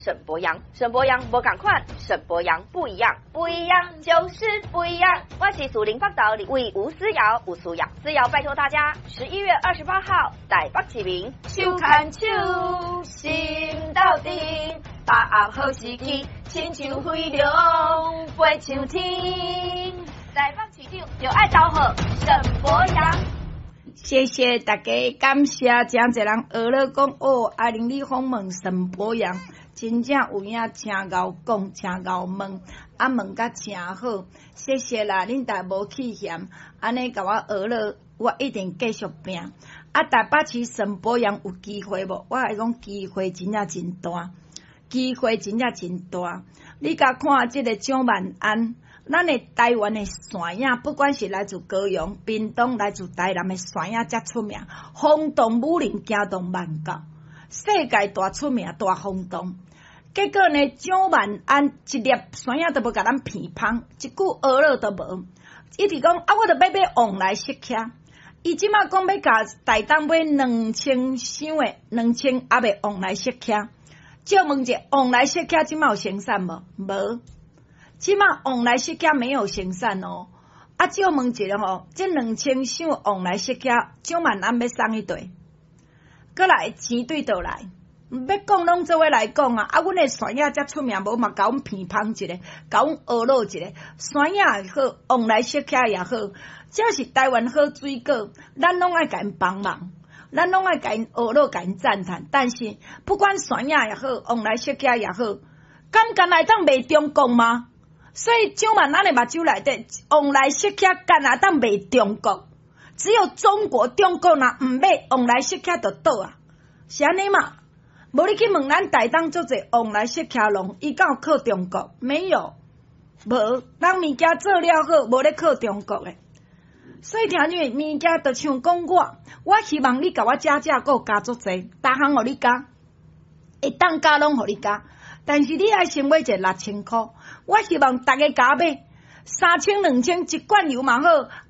沈博阳，沈博阳无同款，沈博阳不一样，不一样就是不一样。我是树林北道立委吴思瑶，吴思瑶，思瑶拜托大家，11月28号台北市民手牵手，心到顶，把握好时机，亲像飞龙飞上天。台北市长就爱投好沈博阳。 谢谢大家，感谢真侪人学了讲哦，阿玲你访问沈博阳，真正有影真敖讲，真敖问，问甲真好，谢谢啦，恁大无气嫌，安尼甲我学了，我一定继续拼。台北市沈博阳有机会无？我来讲机会真正真大，机会真正真大。你甲看即个蒋万安。咱的台湾的山影，不管是来自高雄、屏东、来自台南的山影，才出名。轰动武林，惊动万国，世界大出名，大轰动。结果呢，蒋万安一粒山影都无甲咱偏芳，一句学了都无。一直讲我著要买往来色车。伊即马讲要甲台东买2000箱的2000还袂往来色车。借问者，往来色车即马有生产无？无。即马往来色车没有生产哦，借问一下哦，这2000箱往来色车，蒋万安要送迄队，过来钱对倒来，要讲拢做伙来讲啊！阮的山影才出名，无嘛甲阮偏芳一个，甲阮学落一个，山影也好，往来色车也好，只要是台湾好水果，咱拢爱甲因帮忙，咱拢爱甲因学落，甲因赞叹。但是不管山影也好，往来色车也好，敢来当卖中国吗？所以蒋万安的目睭内底，往来色车敢若当卖中国，只有中国若毋买往来色车就倒啊，是安尼嘛？无你去问咱台东足侪往来色车农，伊敢有靠中国？没有，无，咱物件做了好，无咧靠中国诶。所以听你物件就像讲我希望你甲我加价，还有加足侪，逐项互你加，会当加拢互你加，但是你爱先买一个6000块。我希望大家加买3000、2000一罐油嘛好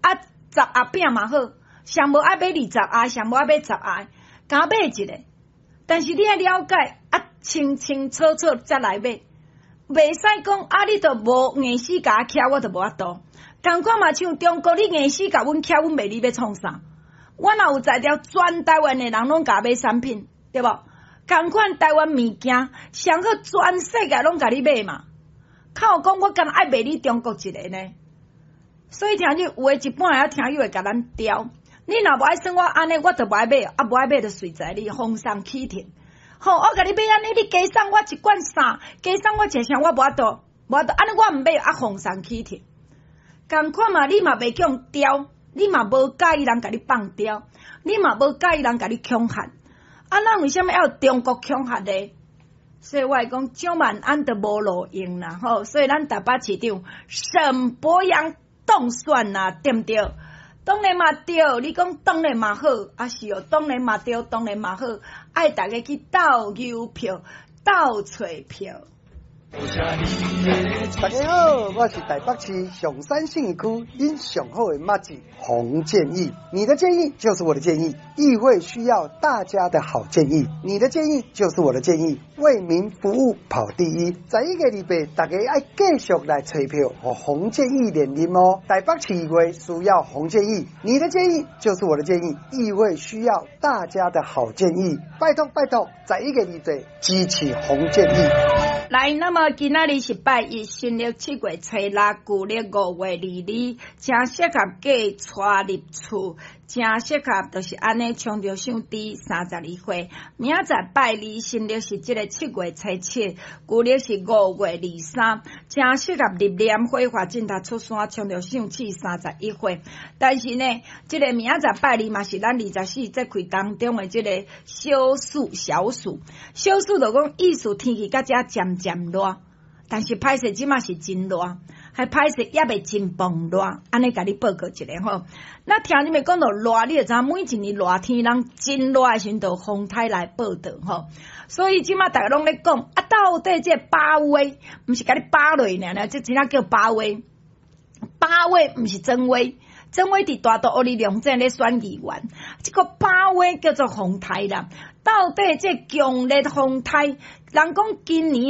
，10盒饼嘛好，上无爱买20盒，上无爱买10盒，加买一个。但是你要了解清清楚楚才来买，袂使讲你都无硬死甲徛，我都无法度。同款嘛，像中国，你硬死甲阮徛，阮袂你要创啥？我若有才调，全台湾的人拢甲买产品，对无？同款台湾物件，上好全世界拢甲你买嘛。靠讲我敢爱卖你中国一个呢？所以听你有诶一半仔听友会甲咱调，你若无爱算我安尼，我就无爱买，无爱买就随在你封上起停。好，我甲你买安尼，你加送我一罐衫，加送我一箱，我无法度，安尼我毋买，封上起停。共款嘛，你嘛袂叫人调，你嘛无介意人甲你放调，你嘛无介意人甲你恐吓，咱为什么要中国恐吓呢？所以我会讲蒋万安都无路用啦，吼！所以咱台北市长沈博阳当选啦，对毋对？当然嘛对，你讲当然嘛好，是哦，当然嘛对，当然嘛好，爱大家去斗邮票、斗找票。 大家好，我是台北市上山信义区因上好的麻吉洪建议。你的建议就是我的建议，议会需要大家的好建议，你的建议就是我的建议，为民服务跑第一。在一个礼拜，大家要继续来催票和洪建议连任哦。台北市议会需要洪建议，你的建议就是我的建议，议会需要大家的好建议，拜托拜托，在一个礼拜支持洪建议。 来，那么今仔日是拜一，新历7月初6，旧历5月22，真适合嫁娶入厝，真适合就是安尼冲着上第32岁。明仔载拜二，新历是这个7月初7，旧历是5月23，真适合入殓火化进塔出山，冲着上气31岁。但是呢，这个明仔载拜二嘛是咱24节气当中的这个小暑，小暑就讲意思天气甲遮渐渐热，但是歹势即马是真热，还歹势也未真崩热，安尼甲你报告一下吼。那听你们讲到热，你就知每一年热天人真热的时阵，就风台来报道吼。所以即马大家拢咧讲到底这八威，毋是甲你扒落呢，这真正叫八威。八威毋是真威。正威伫大肚乌里良镇咧选议员，这个八威叫做风台啦。到底这强烈风台人讲今年